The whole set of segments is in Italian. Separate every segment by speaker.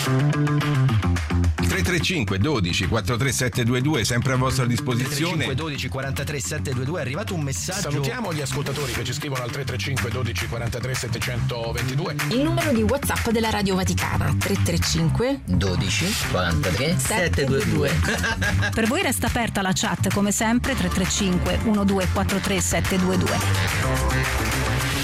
Speaker 1: 335 12 43 722 sempre a vostra disposizione.
Speaker 2: 335 12 43 722. È arrivato un messaggio.
Speaker 3: Salutiamo gli ascoltatori che ci scrivono al 335 12 43 722.
Speaker 4: Il numero di WhatsApp della Radio Vaticana 335
Speaker 2: 12 43 722.
Speaker 5: Per voi resta aperta la chat come sempre 335 1243 722.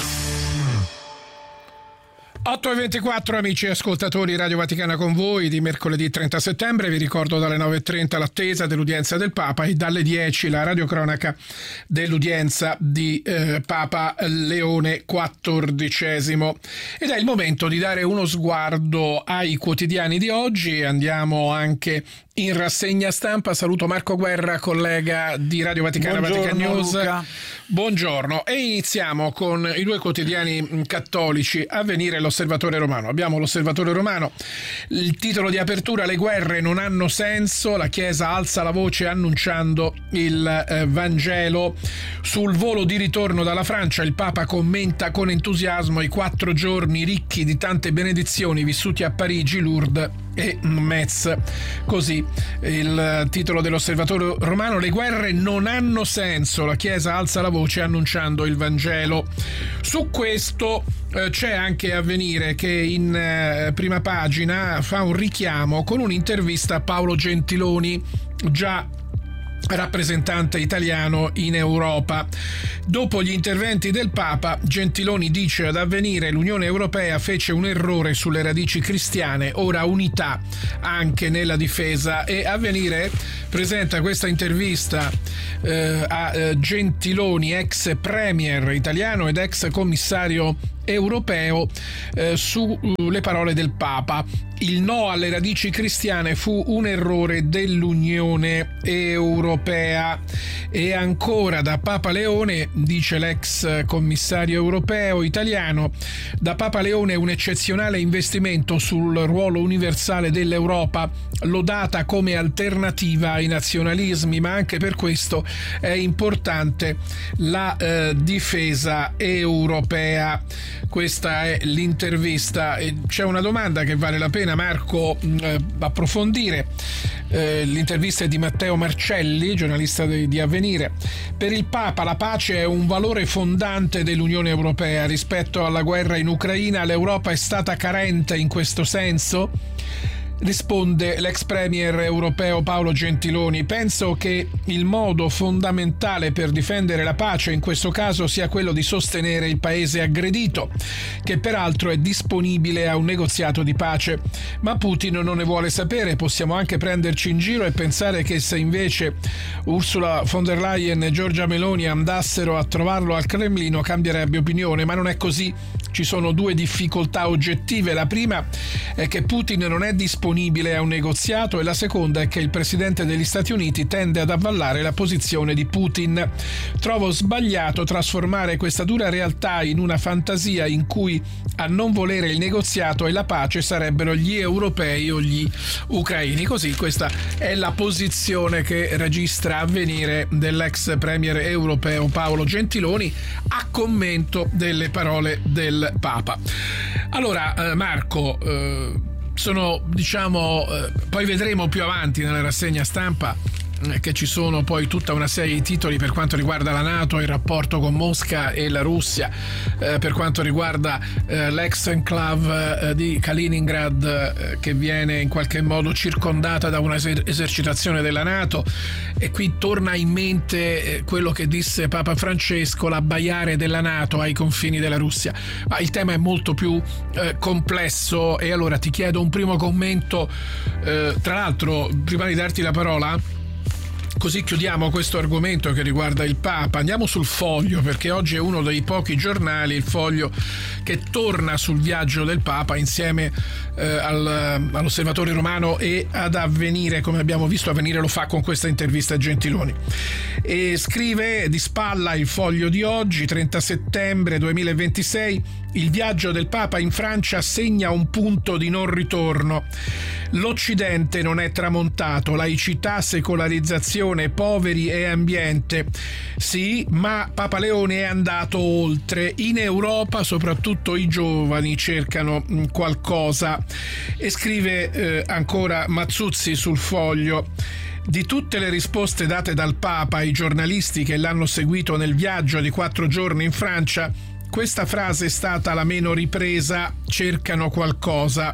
Speaker 3: 8:24 amici ascoltatori, Radio Vaticana con voi di mercoledì 30 settembre. Vi ricordo dalle 9:30 l'attesa dell'udienza del Papa e dalle 10 la radiocronaca dell'udienza di Papa Leone XIV. Ed è il momento di dare uno sguardo ai quotidiani di oggi. Andiamo anche in rassegna stampa. Saluto Marco Guerra, collega di Radio Vaticana.
Speaker 6: Buongiorno,
Speaker 3: Vatican News.
Speaker 6: Luca.
Speaker 3: Buongiorno. E iniziamo con i due quotidiani cattolici. Avvenire e l'Osservatore Romano. Abbiamo l'Osservatore Romano, il titolo di apertura: le guerre non hanno senso, la Chiesa alza la voce annunciando il Vangelo. Sul volo di ritorno dalla Francia il Papa commenta con entusiasmo i 4 giorni ricchi di tante benedizioni vissuti a Parigi, Lourdes e Metz. Così il titolo dell'Osservatore Romano: le guerre non hanno senso, la Chiesa alza la voce annunciando il Vangelo. Su questo c'è anche Avvenire che in prima pagina fa un richiamo con un'intervista a Paolo Gentiloni, già rappresentante italiano in Europa. Dopo gli interventi del Papa, Gentiloni dice ad Avvenire: l'Unione Europea fece un errore sulle radici cristiane, ora unità anche nella difesa. E Avvenire presenta questa intervista a Gentiloni, ex premier italiano ed ex commissario europeo, sulle parole del Papa. Il no alle radici cristiane fu un errore dell'Unione Europea. E ancora da Papa Leone, dice l'ex commissario europeo italiano: da Papa Leone un eccezionale investimento sul ruolo universale dell'Europa, lodata come alternativa ai nazionalismi, ma anche per questo è importante la difesa europea. Questa è l'intervista. C'è una domanda che vale la pena, Marco, approfondire. L'intervista è di Matteo Marcelli, giornalista di Avvenire. Per il Papa la pace è un valore fondante dell'Unione Europea. Rispetto alla guerra in Ucraina, l'Europa è stata carente in questo senso? Risponde l'ex premier europeo Paolo Gentiloni: penso che il modo fondamentale per difendere la pace in questo caso sia quello di sostenere il paese aggredito, che peraltro è disponibile a un negoziato di pace. Ma Putin non ne vuole sapere. Possiamo anche prenderci in giro e pensare che se invece Ursula von der Leyen e Giorgia Meloni andassero a trovarlo al Cremlino cambierebbe opinione, ma non è così. Ci sono due difficoltà oggettive. La prima è che Putin non è disponibile a un negoziato e la seconda è che il presidente degli Stati Uniti tende ad avvallare la posizione di Putin. Trovo sbagliato trasformare questa dura realtà in una fantasia in cui a non volere il negoziato e la pace sarebbero gli europei o gli ucraini. Così questa è la posizione che registra Avvenire dell'ex premier europeo Paolo Gentiloni a commento delle parole del Papa. Allora Marco, sono poi vedremo più avanti nella rassegna stampa che ci sono poi tutta una serie di titoli per quanto riguarda la NATO, il rapporto con Mosca e la Russia, per quanto riguarda l'ex enclave di Kaliningrad che viene in qualche modo circondata da una esercitazione della NATO. E qui torna in mente quello che disse Papa Francesco: l'abbaiare della NATO ai confini della Russia. Ma il tema è molto più complesso, e allora ti chiedo un primo commento. Tra l'altro, prima di darti la parola, così chiudiamo questo argomento che riguarda il Papa, andiamo sul Foglio, perché oggi è uno dei pochi giornali, il Foglio, che torna sul viaggio del Papa insieme all'Osservatore Romano e ad Avvenire. Come abbiamo visto, Avvenire lo fa con questa intervista a Gentiloni. E scrive di spalla il Foglio di oggi, 30 settembre 2026: Il viaggio del Papa in Francia segna un punto di non ritorno. L'Occidente non è tramontato, laicità, secolarizzazione, poveri e ambiente. Sì, ma Papa Leone è andato oltre. In Europa soprattutto i giovani cercano qualcosa. E scrive ancora Mazzuzzi sul Foglio: di tutte le risposte date dal Papa ai giornalisti che l'hanno seguito nel viaggio di 4 giorni in Francia, questa frase è stata la meno ripresa: cercano qualcosa.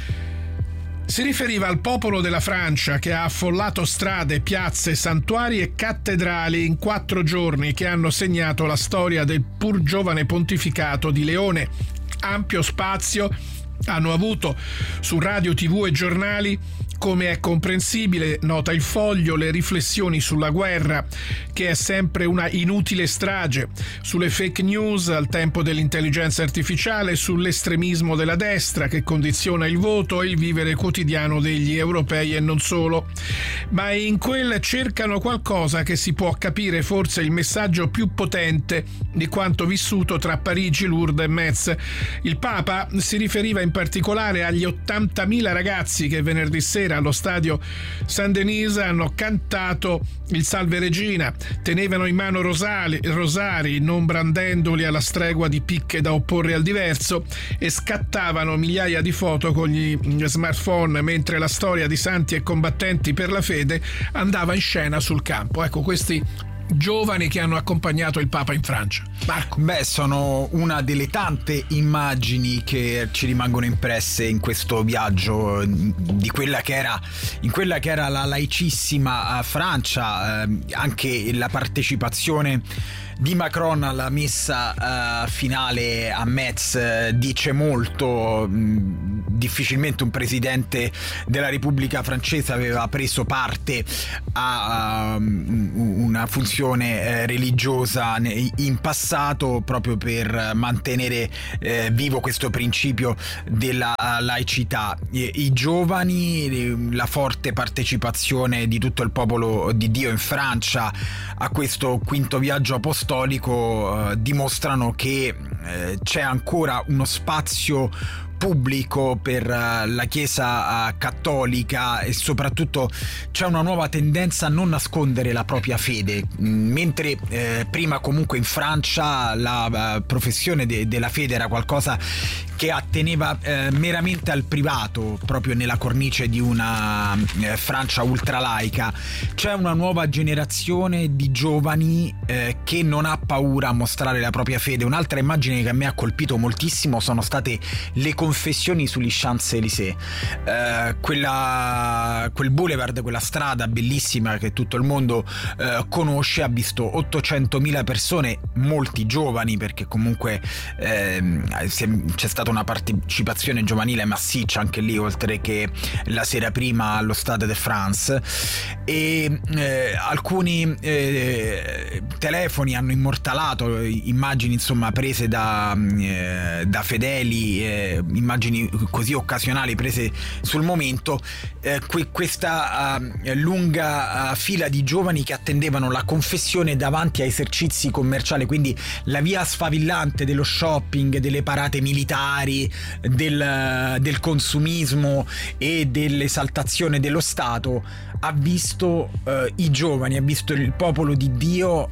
Speaker 3: Si riferiva al popolo della Francia che ha affollato strade, piazze, santuari e cattedrali in 4 giorni che hanno segnato la storia del pur giovane pontificato di Leone. Ampio spazio hanno avuto su radio, TV e giornali. Come è comprensibile, nota il Foglio, le riflessioni sulla guerra, che è sempre una inutile strage, sulle fake news al tempo dell'intelligenza artificiale, sull'estremismo della destra che condiziona il voto e il vivere quotidiano degli europei e non solo. Ma in quel cercano qualcosa che si può capire forse il messaggio più potente di quanto vissuto tra Parigi, Lourdes e Metz. Il Papa si riferiva in particolare agli 80.000 ragazzi che venerdì sera allo stadio Saint-Denis hanno cantato il Salve Regina, tenevano in mano rosari, non brandendoli alla stregua di picche da opporre al diverso, e scattavano migliaia di foto con gli smartphone mentre la storia di santi e combattenti per la fede andava in scena sul campo. Ecco, questi giovani che hanno accompagnato il Papa in Francia. Marco.
Speaker 6: Beh, sono una delle tante immagini che ci rimangono impresse in questo viaggio di quella che era la laicissima Francia, anche la partecipazione di Macron alla messa finale a Metz dice molto. Difficilmente un presidente della Repubblica francese aveva preso parte a una funzione religiosa in passato, proprio per mantenere vivo questo principio della laicità. I giovani, la forte partecipazione di tutto il popolo di Dio in Francia a questo quinto viaggio apostolico dimostrano che c'è ancora uno spazio pubblico per la Chiesa cattolica, e soprattutto c'è una nuova tendenza a non nascondere la propria fede, mentre prima comunque in Francia la professione della fede era qualcosa che atteneva meramente al privato, proprio nella cornice di una Francia ultralaica. C'è una nuova generazione di giovani che non ha paura a mostrare la propria fede. Un'altra immagine che a me ha colpito moltissimo sono state le confessioni sugli Champs-Élysées, quel boulevard, quella strada bellissima che tutto il mondo conosce, ha visto 800.000 persone, molti giovani, perché comunque c'è stata una partecipazione giovanile massiccia anche lì, oltre che la sera prima allo Stade de France, e alcuni telefoni hanno immortalato immagini insomma prese da fedeli, immagini così occasionali prese sul momento, questa lunga fila di giovani che attendevano la confessione davanti a esercizi commerciali, quindi la via sfavillante dello shopping, delle parate militari, del consumismo e dell'esaltazione dello Stato. Ha visto i giovani, ha visto il popolo di Dio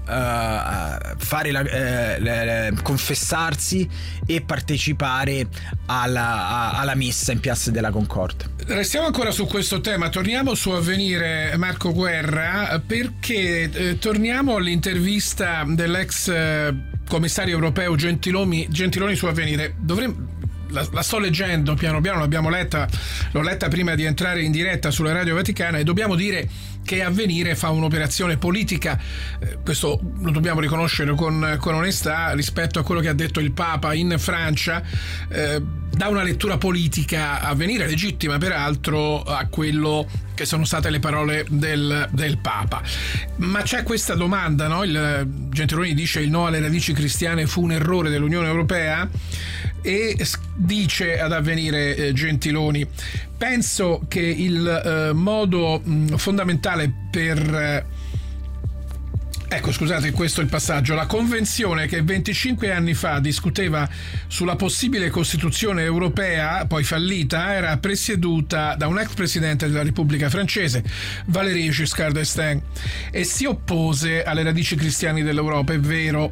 Speaker 6: confessarsi e partecipare alla messa in Piazza della Concorde.
Speaker 3: Restiamo ancora su questo tema, torniamo su Avvenire, Marco Guerra, perché torniamo all'intervista dell'ex commissario europeo Gentiloni su Avvenire. La sto leggendo piano piano, l'ho letta prima di entrare in diretta sulla Radio Vaticana, e dobbiamo dire che Avvenire fa un'operazione politica, questo lo dobbiamo riconoscere con onestà, rispetto a quello che ha detto il Papa in Francia. Dà una lettura politica a Avvenire, legittima peraltro, a quello che sono state le parole del Papa. Ma c'è questa domanda, no? Il Gentiloni dice: il no alle radici cristiane fu un errore dell'Unione Europea, e dice ad Avvenire Gentiloni: penso che il modo fondamentale per Ecco, scusate, questo è il passaggio. La convenzione che 25 anni fa discuteva sulla possibile Costituzione europea, poi fallita, era presieduta da un ex presidente della Repubblica francese, Valéry Giscard d'Estaing, e si oppose alle radici cristiane dell'Europa. È vero.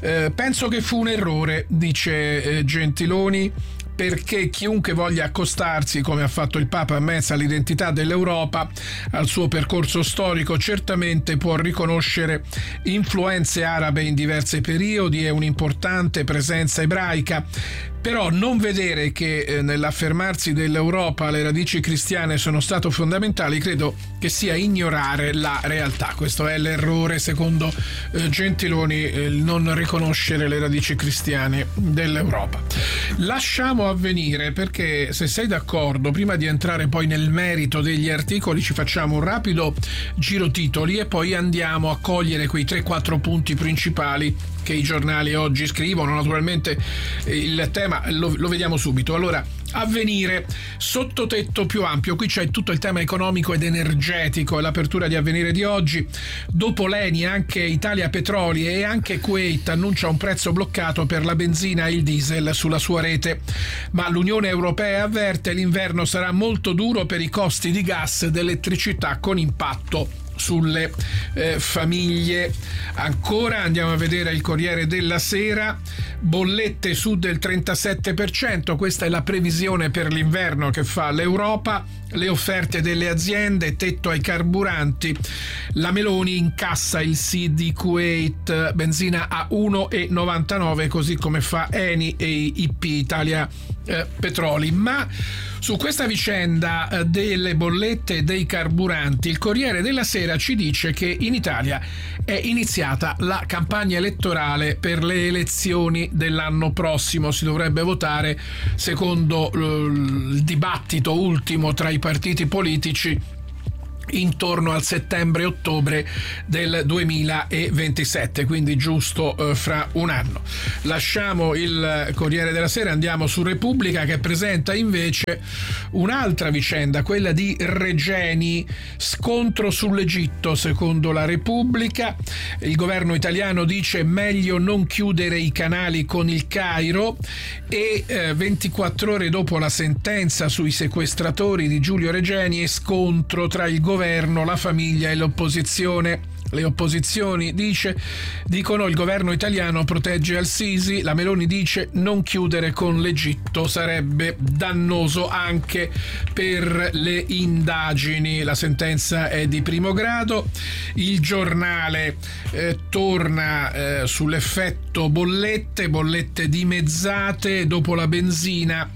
Speaker 3: Penso che fu un errore, dice Gentiloni, perché chiunque voglia accostarsi, come ha fatto il Papa a mezzo, all'identità dell'Europa, al suo percorso storico, certamente può riconoscere influenze arabe in diversi periodi e un'importante presenza ebraica, però non vedere che nell'affermarsi dell'Europa le radici cristiane sono state fondamentali, credo che sia ignorare la realtà. Questo è l'errore, secondo Gentiloni, il non riconoscere le radici cristiane dell'Europa. Lasciamo avvenire, perché se sei d'accordo, prima di entrare poi nel merito degli articoli, ci facciamo un rapido giro titoli e poi andiamo a cogliere quei 3-4 punti principali che i giornali oggi scrivono. Naturalmente il tema lo vediamo subito. Allora, Avvenire, sottotetto più ampio. Qui c'è tutto il tema economico ed energetico e l'apertura di Avvenire di oggi. Dopo l'ENI anche Italia Petroli e anche Kuwait annuncia un prezzo bloccato per la benzina e il diesel sulla sua rete, ma l'Unione Europea avverte l'inverno sarà molto duro per i costi di gas ed elettricità, con impatto sulle famiglie. Ancora andiamo a vedere il Corriere della Sera, bollette su del 37%, questa è la previsione per l'inverno che fa l'Europa, le offerte delle aziende, tetto ai carburanti, la Meloni incassa il sì di Kuwait, benzina a 1,99 così come fa Eni e IP Italia Petroli. Ma su questa vicenda delle bollette e dei carburanti, il Corriere della Sera ci dice che in Italia è iniziata la campagna elettorale per le elezioni dell'anno prossimo. Si dovrebbe votare, secondo il dibattito ultimo tra i partiti politici, intorno al settembre-ottobre del 2027, quindi giusto fra un anno. Lasciamo il Corriere della Sera, andiamo su Repubblica, che presenta invece un'altra vicenda, quella di Regeni, scontro sull'Egitto. Secondo la Repubblica, il governo italiano dice meglio non chiudere i canali con il Cairo, e 24 ore dopo la sentenza sui sequestratori di Giulio Regeni, scontro tra il governo, la famiglia e l'opposizione. Le opposizioni dicono il governo italiano protegge al-Sisi, la Meloni dice non chiudere con l'Egitto sarebbe dannoso anche per le indagini. La sentenza è di primo grado. Il Giornale torna sull'effetto bollette dimezzate dopo la benzina.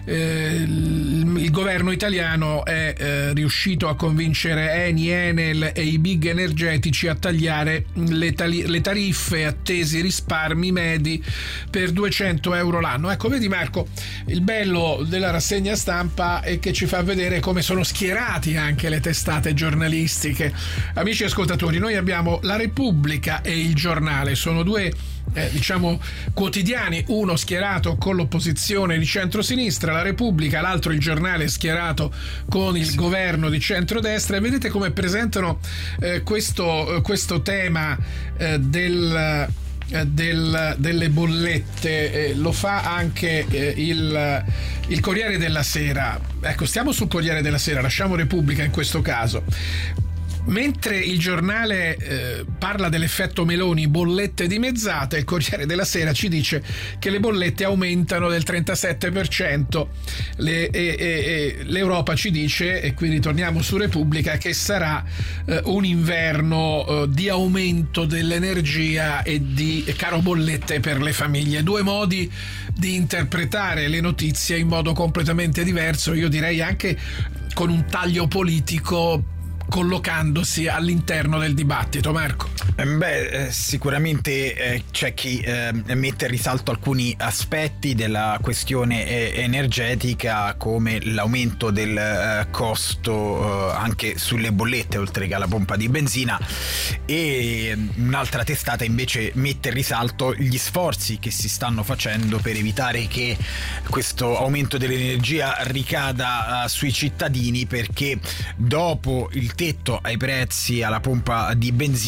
Speaker 3: Il governo italiano è riuscito a convincere Eni, Enel e i big energetici a tagliare le tariffe, attesi risparmi medi per 200 euro l'anno. Ecco, vedi Marco, il bello della rassegna stampa è che ci fa vedere come sono schierati anche le testate giornalistiche. Amici ascoltatori, noi abbiamo la Repubblica e il Giornale, sono due quotidiani, uno schierato con l'opposizione di centrosinistra, la Repubblica, l'altro il Giornale schierato con il governo di centrodestra, e vedete come presentano questo tema delle bollette. Lo fa anche il Corriere della Sera. Ecco, stiamo sul Corriere della Sera, lasciamo Repubblica in questo caso. Mentre il Giornale parla dell'effetto Meloni, bollette dimezzate, il Corriere della Sera ci dice che le bollette aumentano del 37%. L'Europa ci dice, e qui ritorniamo su Repubblica, che sarà un inverno di aumento dell'energia e di caro bollette per le famiglie. Due modi di interpretare le notizie in modo completamente diverso, io direi anche con un taglio politico collocandosi all'interno del dibattito. Marco?
Speaker 6: Sicuramente c'è chi mette in risalto alcuni aspetti della questione energetica, come l'aumento del costo anche sulle bollette oltre che alla pompa di benzina, e un'altra testata invece mette in risalto gli sforzi che si stanno facendo per evitare che questo aumento dell'energia ricada sui cittadini, perché dopo il tetto ai prezzi alla pompa di benzina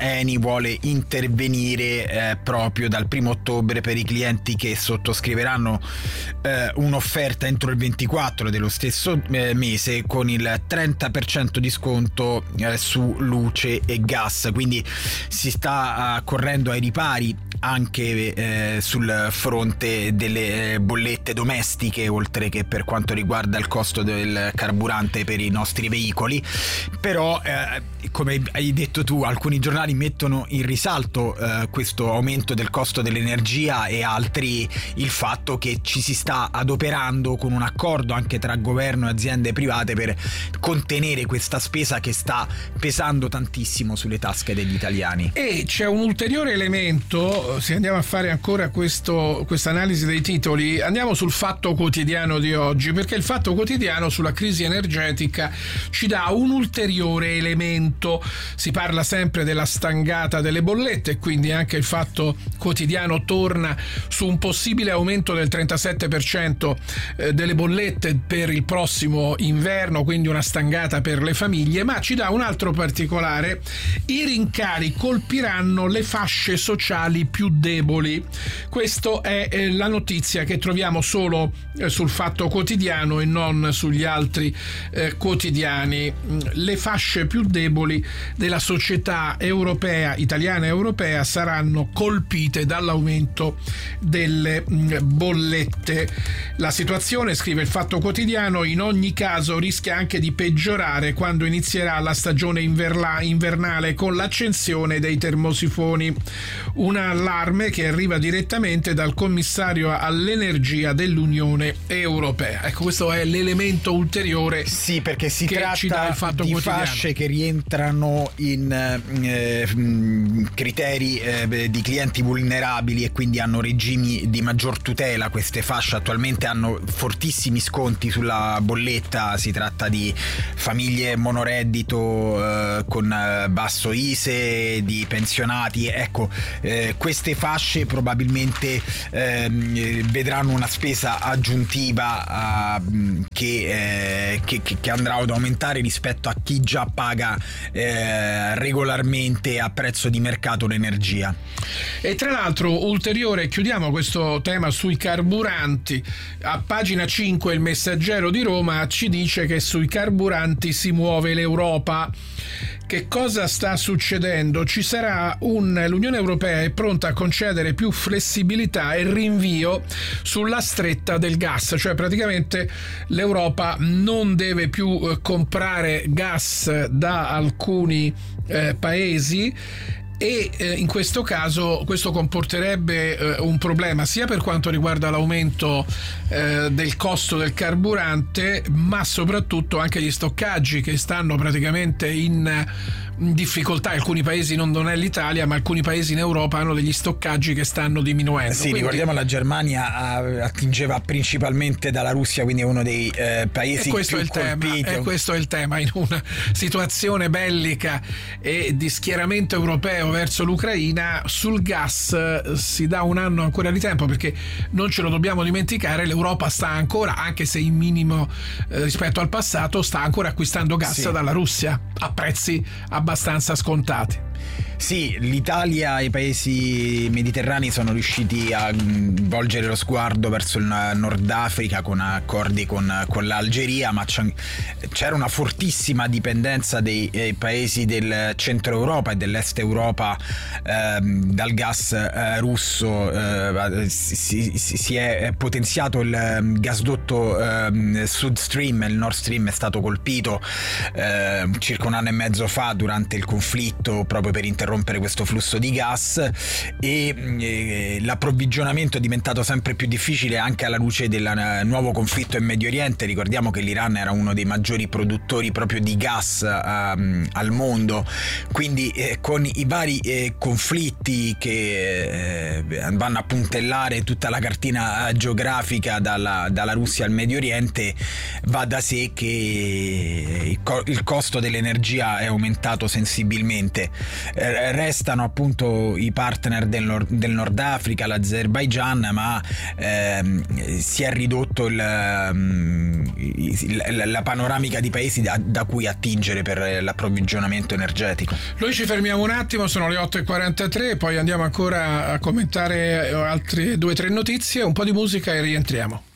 Speaker 6: Eni vuole intervenire proprio dal 1° ottobre per i clienti che sottoscriveranno un'offerta entro il 24 dello stesso mese con il 30% di sconto su luce e gas. Quindi si sta correndo ai ripari anche sul fronte delle bollette domestiche, oltre che per quanto riguarda il costo del carburante per i nostri veicoli. Però come hai detto tu, alcuni giornali mettono in risalto questo aumento del costo dell'energia e altri il fatto che ci si sta adoperando con un accordo anche tra governo e aziende private per contenere questa spesa che sta pesando tantissimo sulle tasche degli italiani.
Speaker 3: E c'è un ulteriore elemento, se andiamo a fare ancora questa analisi dei titoli, andiamo sul Fatto Quotidiano di oggi, perché il Fatto Quotidiano sulla crisi energetica ci dà un ulteriore elemento. Si parla sempre della stangata delle bollette e quindi anche il Fatto Quotidiano torna su un possibile aumento del 37% delle bollette per il prossimo inverno, quindi una stangata per le famiglie, ma ci dà un altro particolare: i rincari colpiranno le fasce sociali più deboli. Questa è la notizia che troviamo solo sul Fatto Quotidiano e non sugli altri quotidiani. Le fasce più deboli della società europea, italiana e europea, saranno colpite dall'aumento delle bollette. La situazione, scrive il Fatto Quotidiano, in ogni caso rischia anche di peggiorare quando inizierà la stagione invernale con l'accensione dei termosifoni. Un allarme che arriva direttamente dal commissario all'energia dell'Unione Europea. Ecco, questo è l'elemento ulteriore.
Speaker 6: Sì, perché si
Speaker 3: che
Speaker 6: tratta
Speaker 3: ci dà il Fatto
Speaker 6: di
Speaker 3: Quotidiano.
Speaker 6: fasce che rientrano in criteri di clienti vulnerabili e quindi hanno regimi di maggior tutela. Queste fasce attualmente hanno fortissimi sconti sulla bolletta. Si tratta di famiglie monoreddito con basso ISEE, di pensionati. Ecco, queste fasce probabilmente vedranno una spesa aggiuntiva che andrà ad aumentare rispetto a chi già paga regolarmente a prezzo di mercato l'energia.
Speaker 3: E tra l'altro, ulteriore, chiudiamo questo tema sui carburanti. A pagina 5 il Messaggero di Roma ci dice che sui carburanti si muove l'Europa. Che cosa sta succedendo? Ci sarà l'Unione Europea è pronta a concedere più flessibilità e rinvio sulla stretta del gas, cioè praticamente l'Europa non deve più comprare gas da alcuni paesi. E in questo caso questo comporterebbe un problema sia per quanto riguarda l'aumento del costo del carburante, ma soprattutto anche gli stoccaggi che stanno praticamente in difficoltà. Alcuni paesi, non è l'Italia, ma alcuni paesi in Europa hanno degli stoccaggi che stanno diminuendo.
Speaker 6: Sì, ricordiamo la Germania attingeva principalmente dalla Russia, quindi è uno dei paesi più colpiti.
Speaker 3: E questo è il tema, in una situazione bellica e di schieramento europeo verso l'Ucraina. Sul gas si dà un anno ancora di tempo, perché non ce lo dobbiamo dimenticare, l'Europa sta ancora, anche se in minimo rispetto al passato, sta ancora acquistando gas dalla Russia a prezzi abbastanza scontati.
Speaker 6: Sì, l'Italia e i paesi mediterranei sono riusciti a volgere lo sguardo verso il Nord Africa con accordi con l'Algeria, ma c'era una fortissima dipendenza dei paesi del centro Europa e dell'est Europa dal gas russo. Si è potenziato il gasdotto Sud Stream, il Nord Stream è stato colpito circa un anno e mezzo fa durante il conflitto, proprio per interrompere questo flusso di gas, e l'approvvigionamento è diventato sempre più difficile anche alla luce del nuovo conflitto in Medio Oriente. Ricordiamo che l'Iran era uno dei maggiori produttori proprio di gas al mondo, quindi con i vari conflitti che vanno a puntellare tutta la cartina geografica dalla Russia al Medio Oriente, va da sé che il costo dell'energia è aumentato sensibilmente. restano appunto i partner del Nord Africa, l'Azerbaigian, ma si è ridotto la panoramica di paesi da cui attingere per l'approvvigionamento energetico.
Speaker 3: Noi ci fermiamo un attimo, sono le 8:43, poi andiamo ancora a commentare altre 2 o 3 notizie, un po' di musica e rientriamo.